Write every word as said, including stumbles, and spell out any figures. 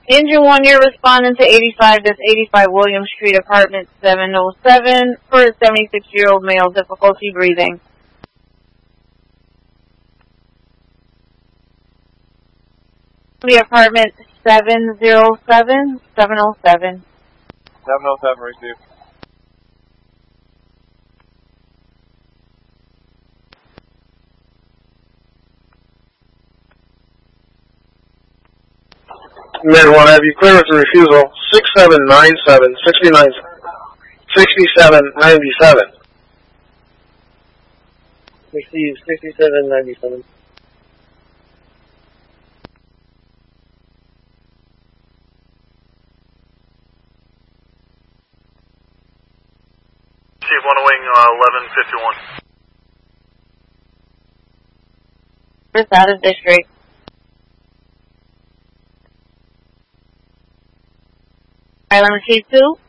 Engine one, you're responding to eighty-five, that's eighty-five William Street, apartment seven oh seven, for a seventy-six-year-old male, difficulty breathing. The apartment seven oh seven, seven oh seven. seven oh seven, received. Men one, have you clearance and refusal, six seven nine seven, sixty-nine, sixty-seven ninety-seven. Receive sixty-seven ninety-seven. Chief, one wing, uh, eleven fifty-one. Just out of district. Island Chief two.